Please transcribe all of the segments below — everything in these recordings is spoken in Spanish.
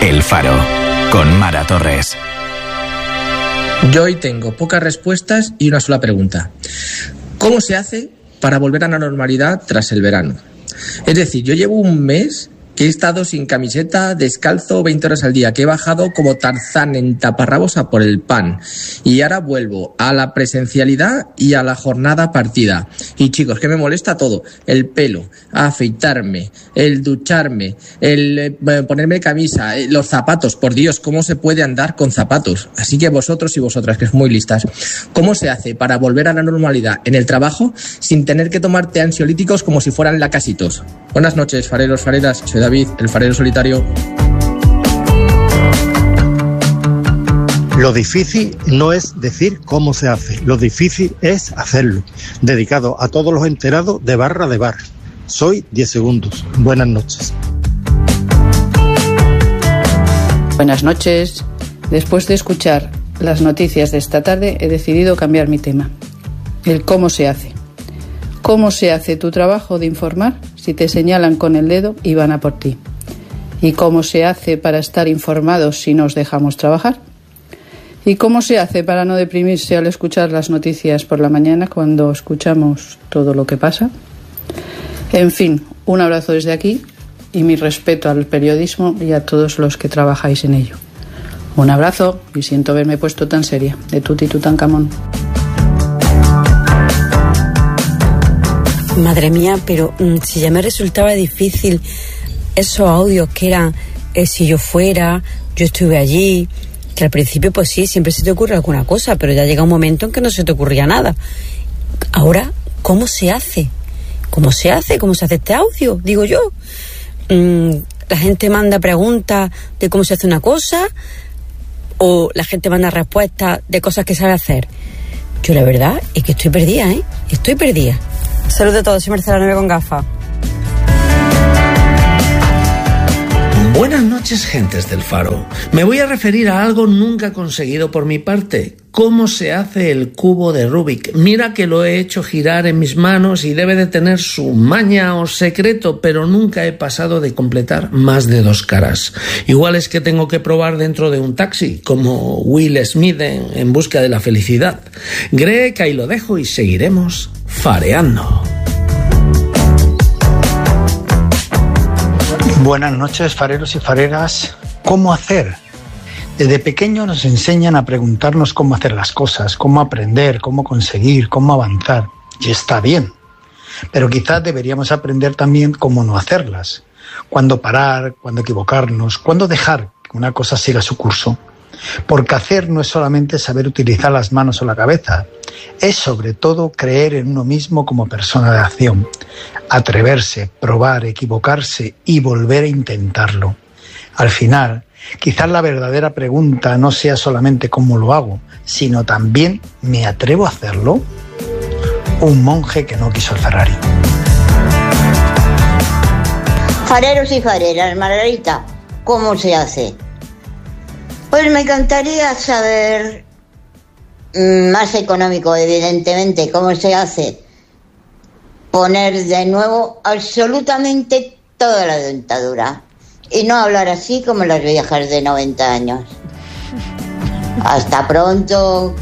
El Faro, con Mara Torres. Yo hoy tengo pocas respuestas y una sola pregunta. ¿Cómo se hace para volver a la normalidad tras el verano? Es decir, yo llevo un mes que he estado sin camiseta, descalzo 20 horas al día, que he bajado como Tarzán en taparrabos a por el pan. Y ahora vuelvo a la presencialidad y a la jornada partida. Y chicos, que me molesta todo. El pelo, afeitarme, el ducharme, el ponerme camisa, los zapatos. Por Dios, ¿cómo se puede andar con zapatos? Así que vosotros y vosotras, que es muy listas, ¿cómo se hace para volver a la normalidad en el trabajo sin tener que tomarte ansiolíticos como si fueran lacasitos? Buenas noches, fareros, fareras. Soy David, el farero solitario. Lo difícil no es decir cómo se hace, lo difícil es hacerlo. Dedicado a todos los enterados de barra de bar. Soy 10 segundos. Buenas noches. Buenas noches. Después de escuchar las noticias de esta tarde, he decidido cambiar mi tema. El cómo se hace. ¿Cómo se hace tu trabajo de informar si te señalan con el dedo y van a por ti? ¿Y cómo se hace para estar informados si nos dejamos trabajar? ¿Y cómo se hace para no deprimirse al escuchar las noticias por la mañana cuando escuchamos todo lo que pasa? En fin, un abrazo desde aquí y mi respeto al periodismo y a todos los que trabajáis en ello. Un abrazo y siento haberme puesto tan seria. De Tuti Tutankamón. Madre mía, pero si ya me resultaba difícil esos audios que eran si yo fuera, yo estuve allí, que al principio pues sí, siempre se te ocurre alguna cosa, pero ya llega un momento en que no se te ocurría nada. Ahora, ¿cómo se hace? ¿Cómo se hace? ¿Cómo se hace este audio? Digo yo. La gente manda preguntas de cómo se hace una cosa o la gente manda respuestas de cosas que sabe hacer. Yo la verdad es que estoy perdida, Estoy perdida. Saludos a todos, soy Marcela 9 con gafas. Buenas noches, gentes del Faro. Me voy a referir a algo nunca conseguido por mi parte. ¿Cómo se hace el cubo de Rubik? Mira que lo he hecho girar en mis manos y debe de tener su maña o secreto, pero nunca he pasado de completar más de 2 caras. Igual es que tengo que probar dentro de un taxi, como Will Smith en Busca de la Felicidad. Cree que ahí lo dejo y seguiremos fareando. Buenas noches, fareros y fareras. ¿Cómo hacer? Desde pequeños nos enseñan a preguntarnos cómo hacer las cosas, cómo aprender, cómo conseguir, cómo avanzar. Y está bien. Pero quizás deberíamos aprender también cómo no hacerlas. Cuándo parar, cuándo equivocarnos, cuándo dejar que una cosa siga su curso. Porque hacer no es solamente saber utilizar las manos o la cabeza, es sobre todo creer en uno mismo como persona de acción, atreverse, probar, equivocarse y volver a intentarlo. Al final, quizás la verdadera pregunta no sea solamente cómo lo hago, sino también ¿me atrevo a hacerlo? Un monje que no quiso el Ferrari. Fareros y fareras, Margarita, ¿cómo se hace? Pues me encantaría saber, más económico evidentemente, cómo se hace poner de nuevo absolutamente toda la dentadura y no hablar así como las viejas de 90 años. Hasta pronto.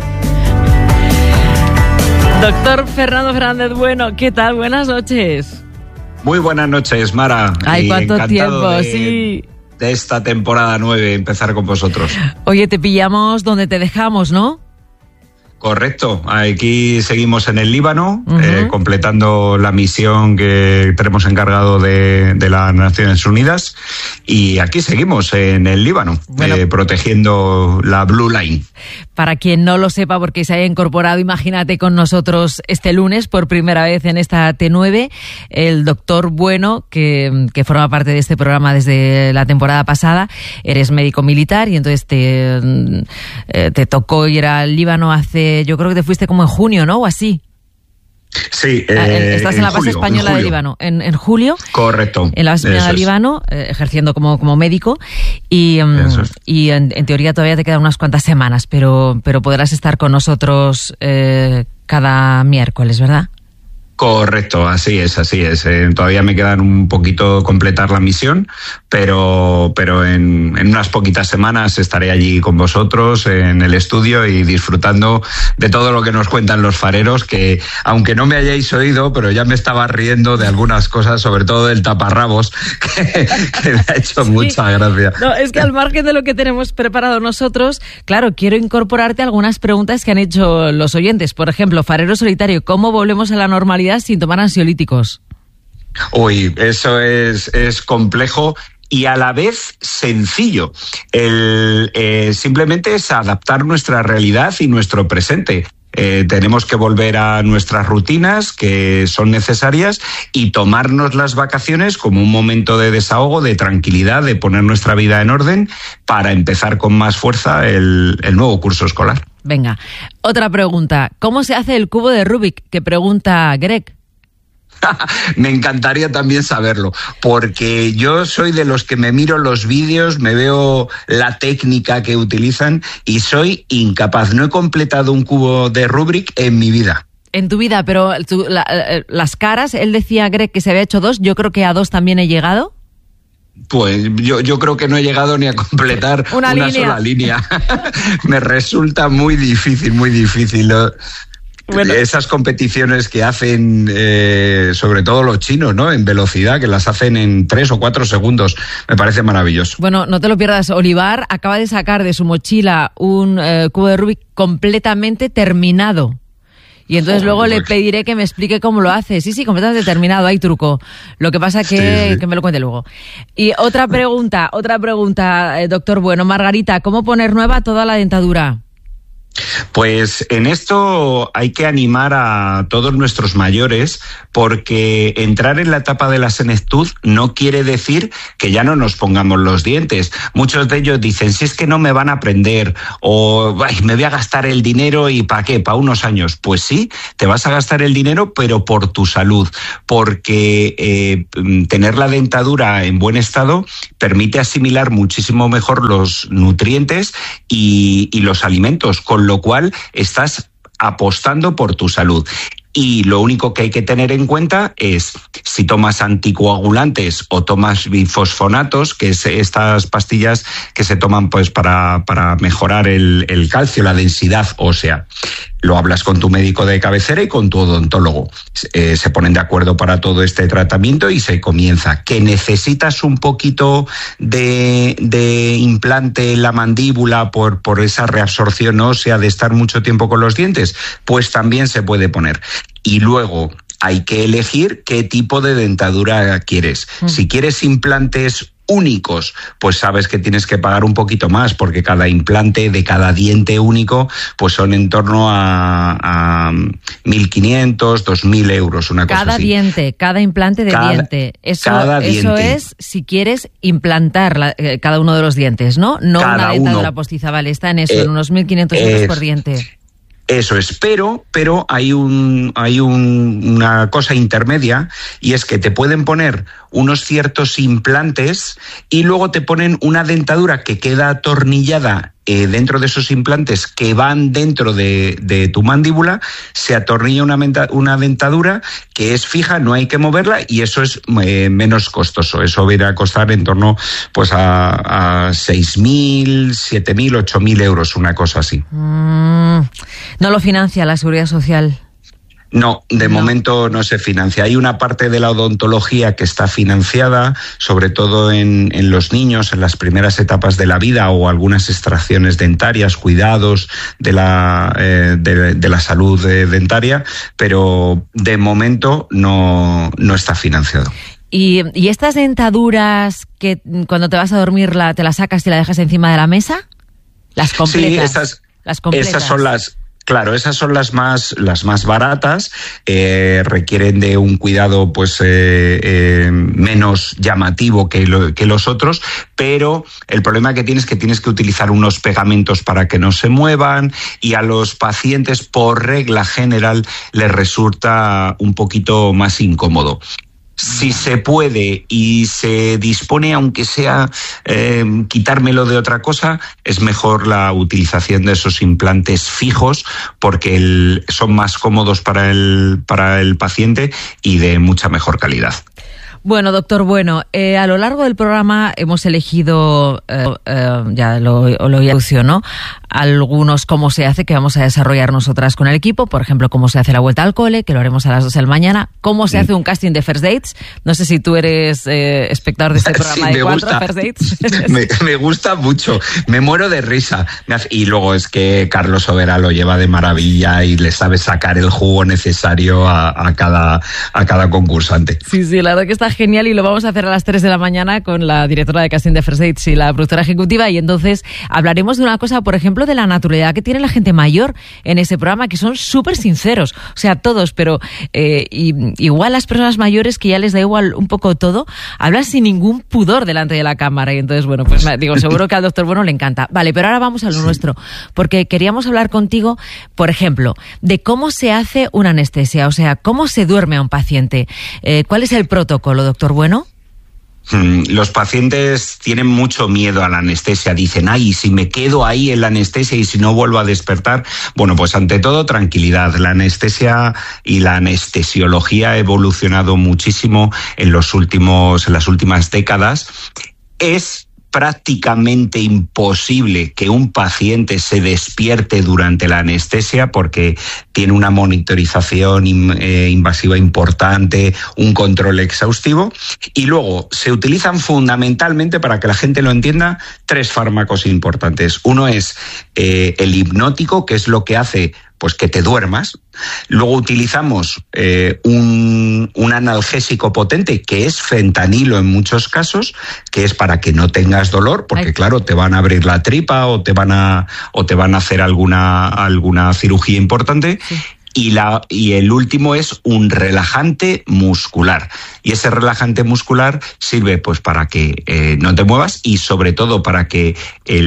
Doctor Fernando Fernández Bueno, ¿qué tal? Buenas noches. Muy buenas noches, Mara. Ay, cuánto tiempo, sí. De esta temporada 9, empezar con vosotros. Oye, te pillamos donde te dejamos, ¿no? Correcto, aquí seguimos en el Líbano, completando la misión que tenemos encargado de las Naciones Unidas, y aquí seguimos en el Líbano, protegiendo la Blue Line. Para quien no lo sepa, porque se haya incorporado, imagínate, con nosotros este lunes por primera vez en esta T9, el doctor Bueno, que forma parte de este programa desde la temporada pasada. Eres médico militar y entonces te tocó ir al Líbano yo creo que te fuiste como en junio, ¿no? O así. Sí, estás en la base española de Líbano. En julio. Correcto. En la base española de Líbano, ejerciendo como médico. Y en teoría todavía te quedan unas cuantas semanas, pero podrás estar con nosotros cada miércoles, ¿verdad? Correcto, así es. Todavía me quedan un poquito completar la misión, pero en unas poquitas semanas estaré allí con vosotros en el estudio y disfrutando de todo lo que nos cuentan los fareros, que aunque no me hayáis oído, pero ya me estaba riendo de algunas cosas, sobre todo del taparrabos, que me ha hecho mucha gracia. No, es que al margen de lo que tenemos preparado nosotros, claro, quiero incorporarte algunas preguntas que han hecho los oyentes. Por ejemplo, farero solitario, ¿cómo volvemos a la normalidad sin tomar ansiolíticos? Uy, eso es complejo y a la vez sencillo. Simplemente es adaptar nuestra realidad y nuestro presente. Tenemos que volver a nuestras rutinas que son necesarias y tomarnos las vacaciones como un momento de desahogo, de tranquilidad, de poner nuestra vida en orden para empezar con más fuerza el nuevo curso escolar. Venga, otra pregunta. ¿Cómo se hace el cubo de Rubik? Que pregunta Greg. Me encantaría también saberlo, porque yo soy de los que me miro los vídeos, me veo la técnica que utilizan y soy incapaz. No he completado un cubo de Rubik en mi vida. En tu vida, pero las caras, él decía, Greg, que se había hecho 2, yo creo que a 2 también he llegado. Pues yo creo que no he llegado ni a completar una sola línea. Me resulta muy difícil, ¿no? Bueno. Esas competiciones que hacen, sobre todo los chinos, ¿no? En velocidad, que las hacen en 3 o 4 segundos. Me parece maravilloso. Bueno, no te lo pierdas. Olivar acaba de sacar de su mochila un cubo de Rubik completamente terminado. Y entonces luego le pediré que me explique cómo lo hace. Sí, completamente terminado, hay truco. Lo que pasa que me lo cuente luego. Y otra pregunta, doctor Bueno. Margarita, ¿cómo poner nueva toda la dentadura? Pues en esto hay que animar a todos nuestros mayores, porque entrar en la etapa de la senectud no quiere decir que ya no nos pongamos los dientes. Muchos de ellos dicen, si es que no me van a aprender, o me voy a gastar el dinero, ¿y para qué? ¿Para unos años? Pues sí, te vas a gastar el dinero, pero por tu salud, porque tener la dentadura en buen estado permite asimilar muchísimo mejor los nutrientes y los alimentos, con lo cual estás apostando por tu salud. Y lo único que hay que tener en cuenta es si tomas anticoagulantes o tomas bifosfonatos, que es estas pastillas que se toman pues para mejorar el calcio, la densidad ósea. Lo hablas con tu médico de cabecera y con tu odontólogo. Se ponen de acuerdo para todo este tratamiento y se comienza. ¿Que necesitas un poquito de implante en la mandíbula por esa reabsorción ósea de estar mucho tiempo con los dientes? Pues también se puede poner. Y luego hay que elegir qué tipo de dentadura quieres. Si quieres implantes únicos, pues sabes que tienes que pagar un poquito más, porque cada implante de cada diente único pues son en torno a 1.500, 2.000 euros, una cosa así. Cada diente, cada implante de diente. Eso es si quieres implantar cada uno de los dientes, ¿no? No cada una dentadura postizabal, está en eso, en unos 1.500 euros por diente. Eso es, pero hay una cosa intermedia, y es que te pueden poner unos ciertos implantes y luego te ponen una dentadura que queda atornillada dentro de esos implantes que van dentro de tu mandíbula. Se atornilla una dentadura que es fija, no hay que moverla, y eso es menos costoso. Eso viene a costar en torno pues a 6.000, 7.000, 8.000 euros, una cosa así. ¿No lo financia la Seguridad Social? No, de momento no se financia. Hay una parte de la odontología que está financiada, sobre todo en los niños, en las primeras etapas de la vida, o algunas extracciones dentarias, cuidados de la salud dentaria, pero de momento no está financiado. ¿Y estas dentaduras que cuando te vas a dormir te las sacas y la dejas encima de la mesa? ¿Las completas? Sí, esas son las... Claro, esas son las más baratas, requieren de un cuidado pues menos llamativo que los otros, pero el problema que tienes es que tienes que utilizar unos pegamentos para que no se muevan, y a los pacientes por regla general les resulta un poquito más incómodo. Si se puede y se dispone, aunque sea quitármelo de otra cosa, es mejor la utilización de esos implantes fijos porque son más cómodos para el paciente y de mucha mejor calidad. Bueno, doctor Bueno, a lo largo del programa hemos elegido, ya lo anunció, ¿no?, algunos cómo se hace, que vamos a desarrollar nosotras con el equipo. Por ejemplo, cómo se hace la vuelta al cole, que lo haremos a las 2 de la mañana. Cómo se hace un casting de First Dates. No sé si tú eres espectador de este programa de 4 First Dates. Me gusta mucho. Me muero de risa. Y luego es que Carlos Overa lo lleva de maravilla y le sabe sacar el jugo necesario a cada concursante. Sí, la verdad que está genial y lo vamos a hacer a las 3 de la mañana con la directora de casting de First Dates y la productora ejecutiva. Y entonces hablaremos de una cosa, por ejemplo, de la naturalidad que tiene la gente mayor en ese programa, que son súper sinceros, o sea, todos, pero igual las personas mayores, que ya les da igual un poco todo, hablan sin ningún pudor delante de la cámara. Y entonces, bueno, pues digo, seguro que al doctor Bueno le encanta. Vale, pero ahora vamos a lo nuestro, porque queríamos hablar contigo, por ejemplo, de cómo se hace una anestesia, o sea, cómo se duerme a un paciente. ¿Cuál es el protocolo, doctor Bueno? Los pacientes tienen mucho miedo a la anestesia. Dicen, ay, si me quedo ahí en la anestesia y si no vuelvo a despertar. Bueno, pues ante todo, tranquilidad. La anestesia y la anestesiología ha evolucionado muchísimo en las últimas décadas. Es prácticamente imposible que un paciente se despierte durante la anestesia porque tiene una monitorización invasiva importante, un control exhaustivo. Y luego se utilizan fundamentalmente, para que la gente lo entienda, 3 fármacos importantes. Uno es el hipnótico, que es lo que hace pues que te duermas. Luego utilizamos un analgésico potente, que es fentanilo en muchos casos, que es para que no tengas dolor, porque claro, te van a abrir la tripa o te van a hacer alguna cirugía importante. Sí. Y el último es un relajante muscular. Y ese relajante muscular sirve pues para que no te muevas y sobre todo para que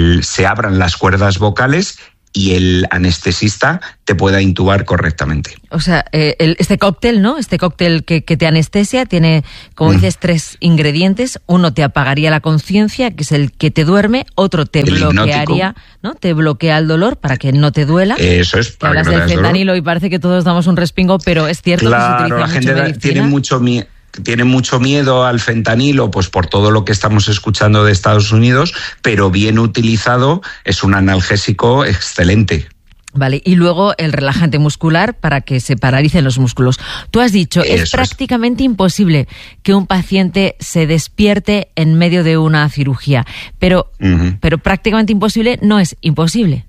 se abran las cuerdas vocales y el anestesista te pueda intubar correctamente. O sea, este cóctel, ¿no? Este cóctel que te anestesia tiene, como dices, 3 ingredientes. Uno te apagaría la conciencia, que es el que te duerme. Otro te bloquearía, ¿no? Te bloquea el dolor para que no te duela. Eso es. Para hablas del fentanilo y parece que todos damos un respingo, pero es cierto, claro, que se utiliza la gente medicina. Tiene mucho miedo al fentanilo, pues por todo lo que estamos escuchando de Estados Unidos, pero bien utilizado es un analgésico excelente. Vale, y luego el relajante muscular para que se paralicen los músculos. Tú has dicho, es prácticamente imposible que un paciente se despierte en medio de una cirugía, pero prácticamente imposible no es imposible.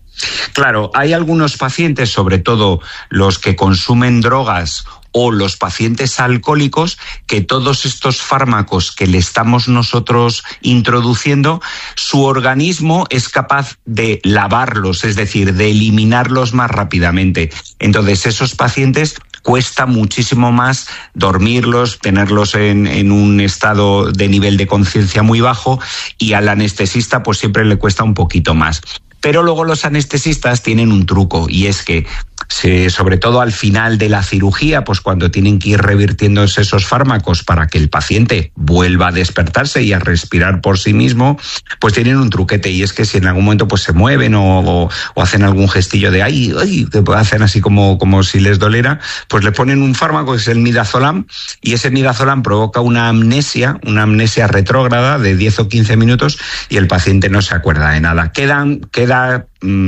Claro, hay algunos pacientes, sobre todo los que consumen drogas o los pacientes alcohólicos, que todos estos fármacos que le estamos nosotros introduciendo, su organismo es capaz de lavarlos, es decir, de eliminarlos más rápidamente. Entonces, esos pacientes cuesta muchísimo más dormirlos, tenerlos en un estado de nivel de conciencia muy bajo, y al anestesista pues siempre le cuesta un poquito más. Pero luego los anestesistas tienen un truco, y es que sobre todo al final de la cirugía, pues cuando tienen que ir revirtiéndose esos fármacos para que el paciente vuelva a despertarse y a respirar por sí mismo, pues tienen un truquete, y es que si en algún momento pues se mueven o hacen algún gestillo de ay, que hacen así como si les dolera, pues le ponen un fármaco que es el midazolam, y ese midazolam provoca una amnesia retrógrada de 10 o 15 minutos, y el paciente no se acuerda de nada. Queda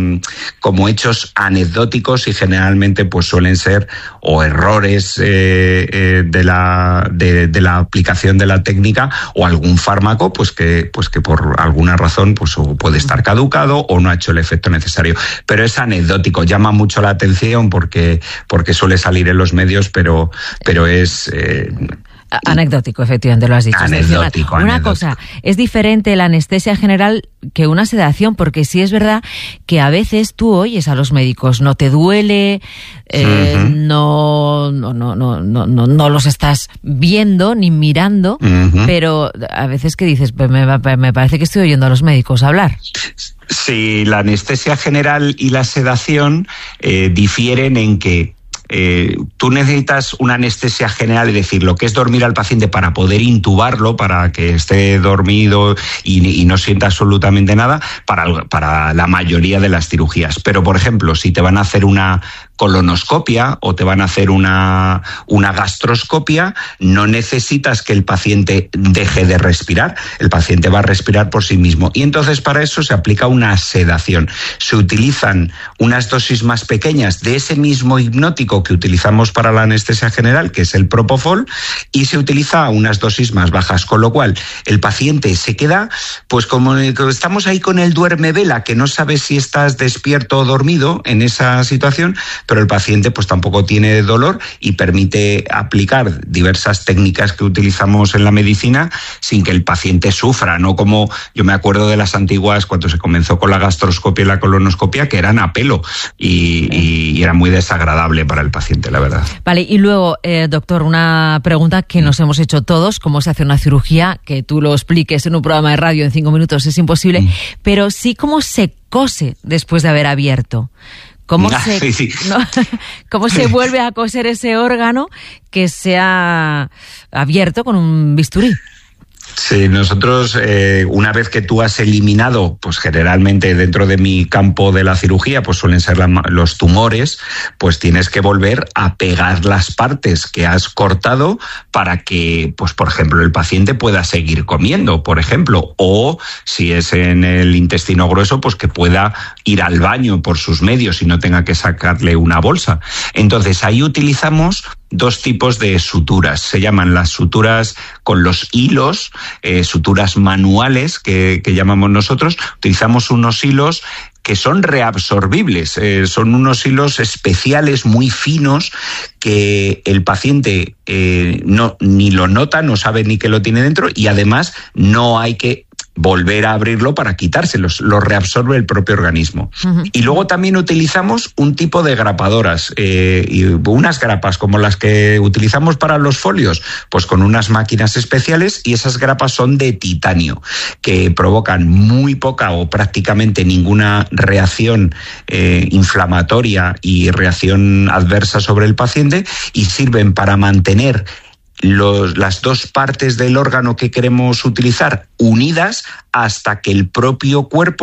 como hechos anecdóticos, y generalmente pues suelen ser o errores de la aplicación de la técnica, o algún fármaco pues que por alguna razón pues o puede estar caducado o no ha hecho el efecto necesario. Pero es anecdótico, llama mucho la atención porque suele salir en los medios, pero es anecdótico, efectivamente, lo has dicho. Anecdótico. Una cosa, es diferente la anestesia general que una sedación, porque sí es verdad que a veces tú oyes a los médicos, no te duele, no los estás viendo ni mirando, pero a veces que dices, pues me parece que estoy oyendo a los médicos hablar. Sí, la anestesia general y la sedación difieren en que tú necesitas una anestesia general, es decir, lo que es dormir al paciente para poder intubarlo, para que esté dormido y no sienta absolutamente nada, para la mayoría de las cirugías. Pero, por ejemplo, si te van a hacer una colonoscopia o te van a hacer una gastroscopia, no necesitas que el paciente deje de respirar, el paciente va a respirar por sí mismo. Y entonces para eso se aplica una sedación. Se utilizan unas dosis más pequeñas de ese mismo hipnótico que utilizamos para la anestesia general, que es el propofol, y se utiliza unas dosis más bajas, con lo cual el paciente se queda, pues como estamos ahí con el duerme vela, que no sabes si estás despierto o dormido en esa situación, pero el paciente pues tampoco tiene dolor y permite aplicar diversas técnicas que utilizamos en la medicina sin que el paciente sufra, no como yo me acuerdo de las antiguas cuando se comenzó con la gastroscopia y la colonoscopia, que eran a pelo y era muy desagradable para el paciente, la verdad. Vale, y luego, doctor, una pregunta que nos hemos hecho todos: ¿cómo se hace una cirugía? Que tú lo expliques en un programa de radio en 5 minutos es imposible, pero sí cómo se cose después de haber abierto. ¿Cómo se vuelve a coser ese órgano que se ha abierto con un bisturí? Sí, nosotros una vez que tú has eliminado, pues generalmente dentro de mi campo de la cirugía, pues suelen ser los tumores, pues tienes que volver a pegar las partes que has cortado para que, pues por ejemplo, el paciente pueda seguir comiendo, por ejemplo, o si es en el intestino grueso, pues que pueda ir al baño por sus medios y no tenga que sacarle una bolsa. Entonces ahí utilizamos 2 tipos de suturas. Se llaman las suturas con los hilos, suturas manuales que llamamos nosotros. Utilizamos unos hilos que son reabsorbibles, son unos hilos especiales muy finos que el paciente ni lo nota, no sabe ni que lo tiene dentro, y además no hay que volver a abrirlo para quitárselos, lo reabsorbe el propio organismo. Uh-huh. Y luego también utilizamos un tipo de grapadoras, y unas grapas como las que utilizamos para los folios, pues con unas máquinas especiales, y esas grapas son de titanio, que provocan muy poca o prácticamente ninguna reacción inflamatoria y reacción adversa sobre el paciente, y sirven para mantener las 2 partes del órgano que queremos utilizar unidas hasta que el propio cuerpo